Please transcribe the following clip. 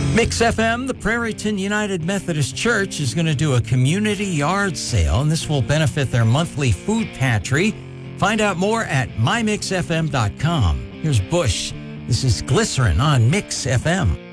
Mix FM, the Prairieton United Methodist Church, is going to do a community yard sale, and this will benefit their monthly food pantry. Find out more at mymixfm.com. Here's Bush. This is Glycerin on Mix FM.